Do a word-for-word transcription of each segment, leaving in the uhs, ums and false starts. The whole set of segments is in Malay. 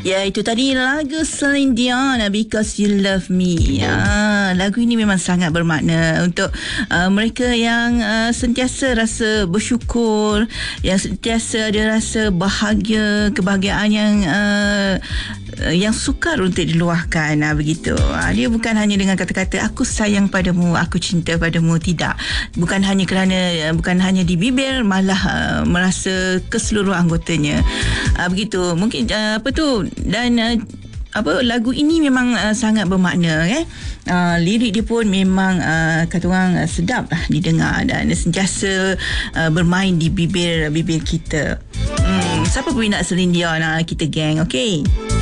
Ya, itu tadi lagu Celine Dion, Because You Love Me. Ah, lagu ini memang sangat bermakna untuk uh, mereka yang uh, sentiasa rasa bersyukur, yang sentiasa ada rasa bahagia, kebahagiaan yang uh, yang sukar untuk diluahkan. Ah, begitu. Ah, dia bukan hanya dengan kata-kata aku sayang padamu, aku cinta padamu, tidak. Bukan hanya kerana bukan hanya di bibir, malah uh, merasa ke seluruh anggotanya. Ah, begitu. Mungkin uh, apa tu, dan uh, apa lagu ini memang uh, sangat bermakna eh. Uh, lirik dia pun memang uh, kata orang uh, sedap lah didengar dan sentiasa uh, bermain di bibir bibir kita. Hmm, siapa pun nak Celine Dion, uh, kita geng, okey.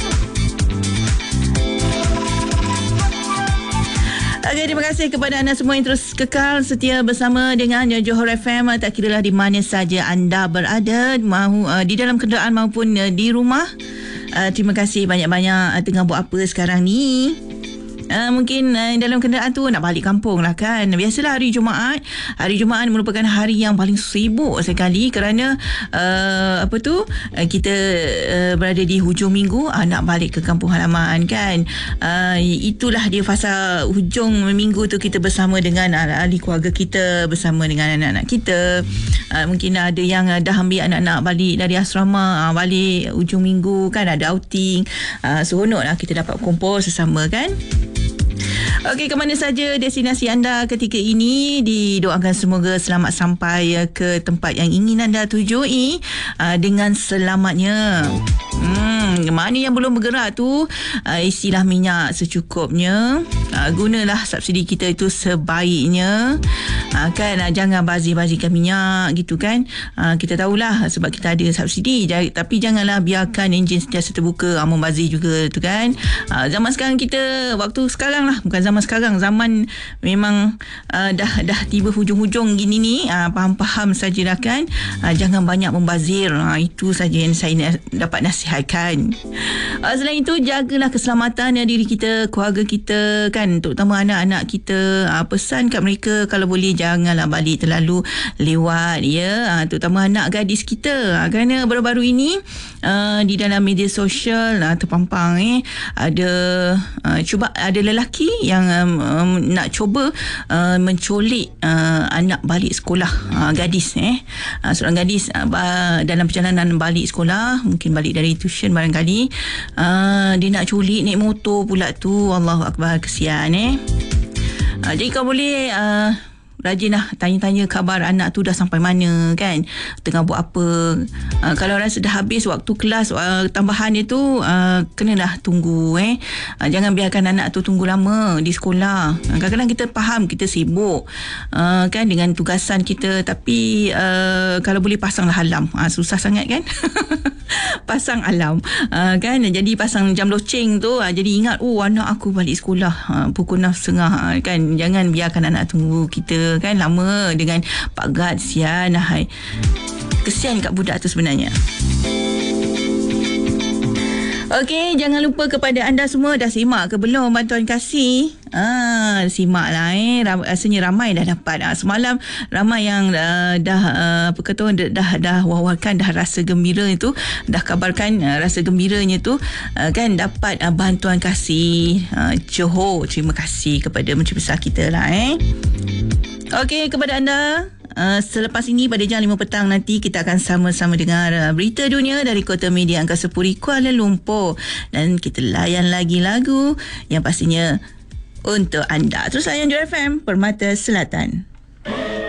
Okay, terima kasih kepada anda semua yang terus kekal setia bersama dengan Johor F M. Tak kiralah di mana saja anda berada, mahu uh, di dalam kenderaan maupun uh, di rumah. Uh, terima kasih banyak-banyak uh, tengah buat apa sekarang ni. Uh, mungkin uh, dalam kenderaan tu nak balik kampung lah kan. Biasalah hari Jumaat. Hari Jumaat merupakan hari yang paling sibuk sekali kerana uh, apa tu uh, kita uh, berada di hujung minggu, uh, nak balik ke kampung halaman kan. Uh, itulah dia fasa hujung minggu tu, kita bersama dengan ahli keluarga kita, bersama dengan anak-anak kita. Uh, mungkin ada yang uh, dah ambil anak-anak balik dari asrama, uh, balik hujung minggu kan, ada outing. Uh, seronok lah kita dapat kumpul sesama kan. Okey, ke mana saja destinasi anda ketika ini, didoakan semoga selamat sampai ke tempat yang ingin anda tujui uh, dengan selamatnya. Hmm, mana yang belum bergerak tu, uh, isilah minyak secukupnya. Uh, gunalah subsidi kita itu sebaiknya. Uh, kan uh, jangan bazir-bazirkan minyak gitu kan. Uh, kita tahulah sebab kita ada subsidi, j- tapi janganlah biarkan enjin sentiasa terbuka, uh, membazir juga tu kan. Uh, zaman sekarang kita, waktu sekarang lah, bukan zaman sekarang, zaman memang uh, dah dah tiba hujung-hujung gini ni, uh, faham-faham sajalah kan. Uh, jangan banyak membazir. Uh, itu saja yang saya na- dapat nasihatkan. Uh, selain itu, jagalah keselamatan uh, diri kita, keluarga kita kan, terutama anak-anak kita. Uh, pesan kat mereka kalau boleh janganlah balik terlalu lewat ya, uh, terutama anak gadis kita. Uh, kerana baru-baru ini uh, di dalam media sosial uh, terpampang eh ada uh, cuba ada lelaki yang um, um, nak cuba uh, menculik uh, anak balik sekolah, uh, gadis eh uh, seorang gadis uh, dalam perjalanan balik sekolah, mungkin balik dari tuition barangkali, uh, dia nak culik naik motor pula tu. Allahu Akbar, kesian eh. Uh, jadi kau boleh uh, rajinlah tanya-tanya khabar anak tu dah sampai mana kan, tengah buat apa. Uh, kalau rasa dah habis waktu kelas uh, tambahan itu, uh, kenalah tunggu eh. Uh, jangan biarkan anak tu tunggu lama di sekolah. Uh, kadang-kadang kita faham kita sibuk uh, kan dengan tugasan kita, tapi uh, kalau boleh pasanglah alarm. Uh, susah sangat kan. Pasang alarm uh, kan, jadi pasang jam loceng tu, uh, jadi ingat oh anak aku balik sekolah uh, pukul enam tiga puluh uh, kan. Jangan biarkan anak tunggu kita kan lama dengan Pak Gad. Sian, hai. Kesian kat budak tu sebenarnya. Okey, jangan lupa kepada anda semua, dah simak ke belum bantuan kasih? Ah, simak lah eh. Rasanya ramai dah dapat. Ah, semalam ramai yang uh, dah uh, apa kata dah dah, dah wawarkan, dah rasa gembira itu, dah kabarkan uh, rasa gembiranya tu uh, kan dapat uh, bantuan kasih uh, Johor. Terima kasih kepada Menteri Besar kita lah eh. Okey, kepada anda, Uh, selepas ini pada jam lima petang nanti kita akan sama-sama dengar uh, berita dunia dari Kota Media Angkasa Puri Kuala Lumpur, dan kita layan lagi lagu yang pastinya untuk anda. Terus layan Johor F M, Permata Selatan.